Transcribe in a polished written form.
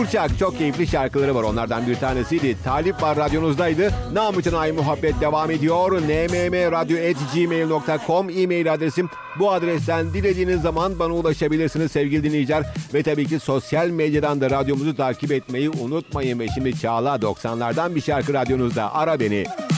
Burçak çok keyifli şarkıları var. Onlardan bir tanesiydi. Talip var radyonuzdaydı. Namık'ın Ay Muhabbet devam ediyor. nmmradyo@gmail.com e-mail adresim. Bu adresten dilediğiniz zaman bana ulaşabilirsiniz sevgili dinleyiciler. Ve tabii ki sosyal medyadan da radyomuzu takip etmeyi unutmayın. Ve şimdi Çağla 90'lardan bir şarkı radyonuzda. Ara beni.